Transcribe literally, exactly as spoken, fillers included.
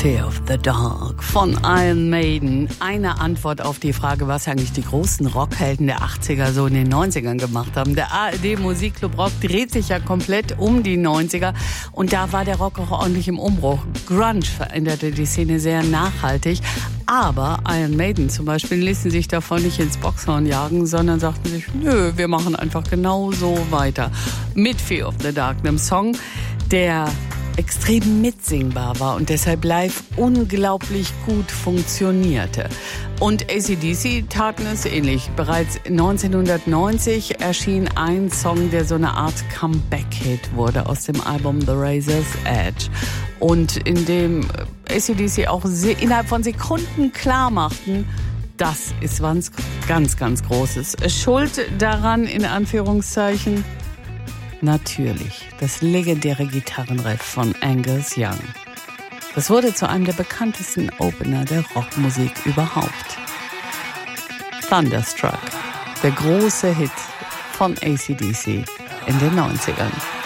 Fear of the Dark von Iron Maiden. Eine Antwort auf die Frage, was eigentlich die großen Rockhelden der achtziger so in den neunzigern gemacht haben. Der A R D Musikclub Rock dreht sich ja komplett um die neunziger und da war der Rock auch ordentlich im Umbruch. Grunge veränderte die Szene sehr nachhaltig, aber Iron Maiden zum Beispiel ließen sich davon nicht ins Boxhorn jagen, sondern sagten sich, nö, wir machen einfach genau so weiter. Mit Fear of the Dark, einem Song, der extrem mitsingbar war und deshalb live unglaublich gut funktionierte. Und A C D C taten es ähnlich. Bereits neunzehnhundertneunzig erschien ein Song, der so eine Art Comeback-Hit wurde aus dem Album The Razor's Edge. Und in dem A C D C auch innerhalb von Sekunden klar machten, das ist was ganz, ganz Großes. Schuld daran, in Anführungszeichen, natürlich das legendäre Gitarrenriff von Angus Young. Das wurde zu einem der bekanntesten Opener der Rockmusik überhaupt. Thunderstruck, der große Hit von A C D C in den neunzigern.